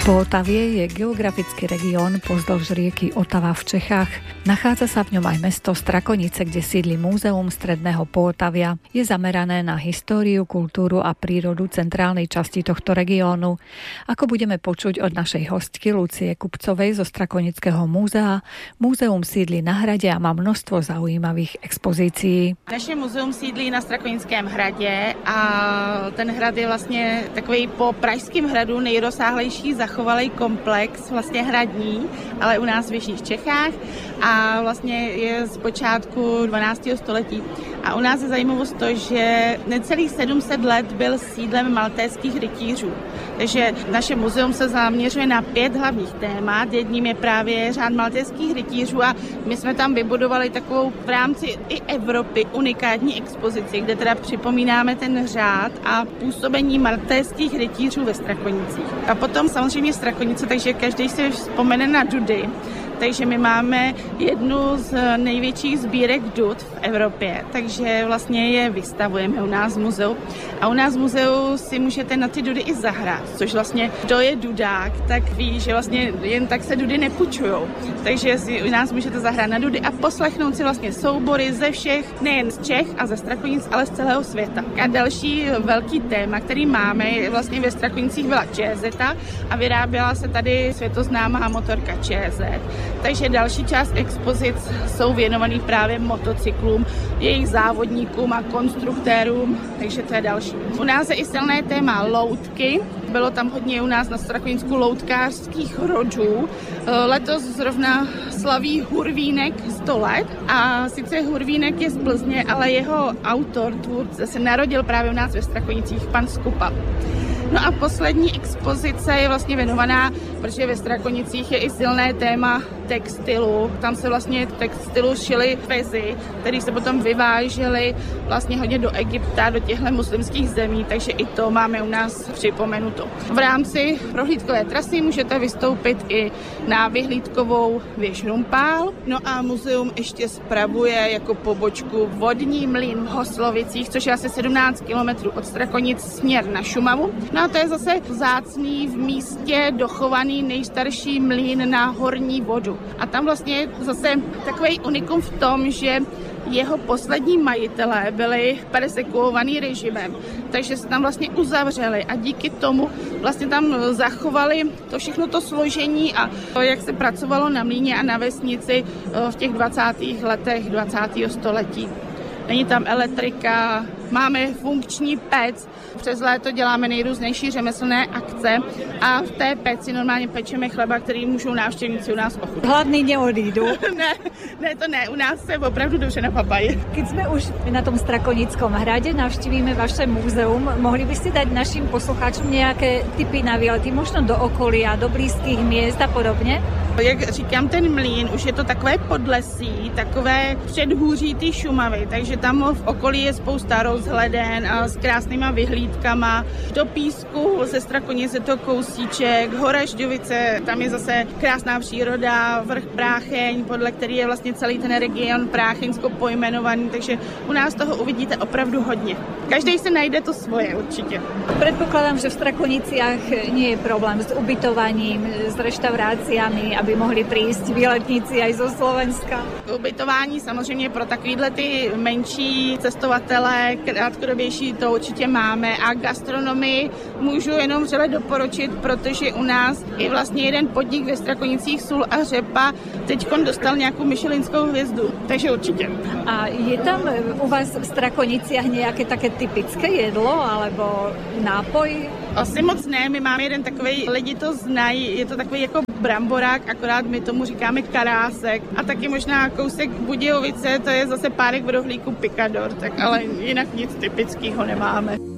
Pootavie je geografický región pozdĺž rieky Otava v Čechách. Nachádza sa v ňom aj mesto Strakonice, kde sídli Múzeum stredného Pootavia. Je zamerané na históriu, kultúru a prírodu centrálnej časti tohto regiónu. Ako budeme počuť od našej hostky Lucie Kupcovej zo Strakonického múzea, múzeum sídli na hrade a má množstvo zaujímavých expozícií. Naše múzeum sídlí na Strakonickém hradě a ten hrad je vlastně takový po Pražském hradu nejrozsáhlejší zachovalý komplex, vlastně hradní, ale u nás v Jižních Čechách a vlastně je z počátku 12. století. A u nás je zajímavost to, že necelých 700 let byl sídlem maltéských rytířů. Takže naše muzeum se zaměřuje na 5 hlavních témat. Jedním je právě řád maltéských rytířů a my jsme tam vybudovali takovou v rámci i Evropy unikátní expozici, kde teda připomínáme ten řád a působení maltéských rytířů ve Strakonicích. A potom samozřejmě Strakonice, takže každý si vzpomene na dudy. Takže my máme jednu z největších sbírek dud v Evropě, takže vlastně je vystavujeme u nás v muzeu. A u nás v muzeu si můžete na ty dudy i zahrát, což vlastně kdo je dudák, tak ví, že vlastně jen tak se dudy nepůjčujou. Takže si u nás můžete zahrát na dudy a poslechnout si vlastně soubory ze všech, nejen z Čech a ze Strakonic, ale z celého světa. A další velký téma, který máme, je vlastně ve Strakonicích byla ČZ a vyráběla se tady světoznámá motorka ČZ. Takže další část expozic jsou věnovaný právě motocyklům, jejich závodníkům a konstruktérům, takže to je další. U nás je i silné téma loutky. Bylo tam hodně u nás na Strakoninsku loutkářských rodů. Letos zrovna slaví Hurvínek 100 let a sice Hurvínek je z Plzně, ale jeho autor, tvůrce, se narodil právě u nás ve Strakonicích, pan Skupa. No a poslední expozice je vlastně věnovaná, protože ve Strakonicích je i silné téma textilu. Tam se vlastně textilu šily vezy, které se potom vyvážely vlastně hodně do Egypta, do těchto muslimských zemí, takže i to máme u nás připomenuto. V rámci prohlídkové trasy můžete vystoupit i na vyhlídkovou věž Rumpál. No a muzeum ještě spravuje jako pobočku vodní mlýn v Hoslovicích, což je asi 17 km od Strakonic směr na Šumavu. No a to je zase vzácný v místě dochovaný nejstarší mlýn na horní vodu. A tam vlastně je zase takový unikum v tom, že jeho poslední majitelé byli persekuovaní režimem, takže se tam vlastně uzavřeli a díky tomu vlastně tam zachovali to všechno to složení a to, jak se pracovalo na mlýně a na vesnici v těch 20. letech 20. století. Není tam elektrika, máme funkční pec, přes léto děláme nejrůznější řemeslné akce a v té peci normálně pečeme chleba, který můžou návštěvníci u nás ochutnat. Hladný neodídu. ne, u nás se opravdu dobře napapají. Keď jsme už na tom Strakonickom hrade, navštívíme vaše múzeum, mohli by ste dať našim poslucháčům nějaké tipy na výlety, možno do okolia, do blízkých měst a podobně? Jak říkám, ten mlýn, už je to takové podlesí, takové předhůří té Šumavy, takže tam v okolí je spousta rozhleden a s krásnýma vyhlídkama. Do Písku ze Strakonic je to kousíček, Hora Žďovice, tam je zase krásná příroda, vrch Prácheň, podle který je vlastně celý ten region Prácheňsko pojmenovaný, takže u nás toho uvidíte opravdu hodně. Každý si najde to svoje určitě. Predpokladám, že v Strakoniciach nie je problém s ubytovaním, s reštauráciami, aby mohli prísť výletníci aj zo Slovenska. Ubytování samozřejmě pro takovýhle ty menší cestovatele, krátkodobější, to určitě máme a gastronomii můžu jenom vřele doporučit, protože u nás je vlastně jeden podnik ve Strakonicích Sůl a řepa teďkon dostal nějakou michelinskou hvězdu, takže určitě. A je tam u vás v Strakoniciach nějaké také typické jedlo alebo nápoj? Asi moc ne, my máme jeden takovej, lidi to znají, je to takový jako bramborák, akorát my tomu říkáme karásek a taky možná kousek Budějovice, to je zase párek v rohlíku pikador, tak ale jinak nic typického nemáme.